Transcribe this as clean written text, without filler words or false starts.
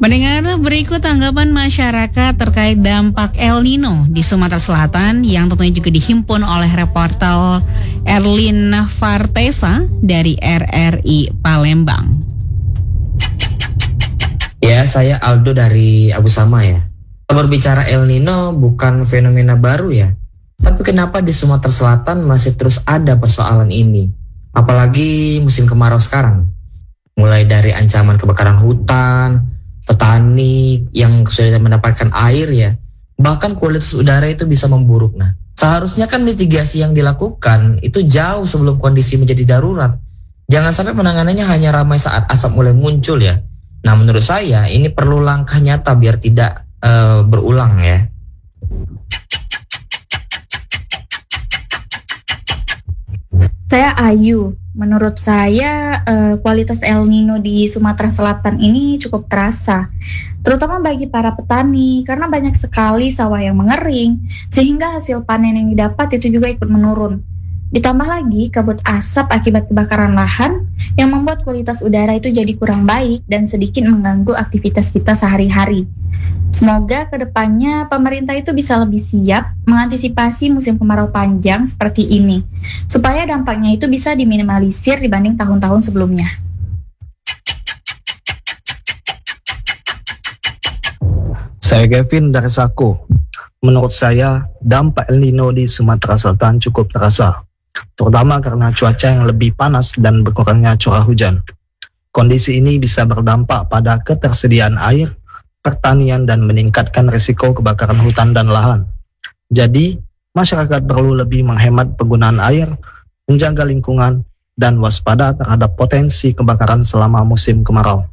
Mendengar berikut tanggapan masyarakat terkait dampak El Nino di Sumatera Selatan yang tentunya juga dihimpun oleh reporter Erlin Vartesa dari RRI Palembang. Ya, saya Aldo dari Abu Sama ya. Berbicara El Nino bukan fenomena baru ya. Tapi kenapa di Sumatera Selatan masih terus ada persoalan ini? Apalagi musim kemarau sekarang. Mulai dari ancaman kebakaran hutan, petani yang sudah mendapatkan air ya, bahkan kualitas udara itu bisa memburuk. Nah, seharusnya kan mitigasi yang dilakukan itu jauh sebelum kondisi menjadi darurat. Jangan sampai penanganannya hanya ramai saat asap mulai muncul ya. Nah, menurut saya ini perlu langkah nyata biar tidak berulang ya. Saya Ayu. Menurut saya kualitas El Nino di Sumatera Selatan ini cukup terasa, terutama bagi para petani karena banyak sekali sawah yang mengering sehingga hasil panen yang didapat itu juga ikut menurun. Ditambah lagi kabut asap akibat kebakaran lahan yang membuat kualitas udara itu jadi kurang baik dan sedikit mengganggu aktivitas kita sehari-hari. Semoga kedepannya pemerintah itu bisa lebih siap mengantisipasi musim kemarau panjang seperti ini, supaya dampaknya itu bisa diminimalisir dibanding tahun-tahun sebelumnya. Saya Kevin dari Sako. Menurut saya, dampak El Nino di Sumatera Selatan cukup terasa, terutama karena cuaca yang lebih panas dan berkurangnya curah hujan. Kondisi ini bisa berdampak pada ketersediaan air, pertanian, dan meningkatkan risiko kebakaran hutan dan lahan. Jadi, masyarakat perlu lebih menghemat penggunaan air, menjaga lingkungan, dan waspada terhadap potensi kebakaran selama musim kemarau.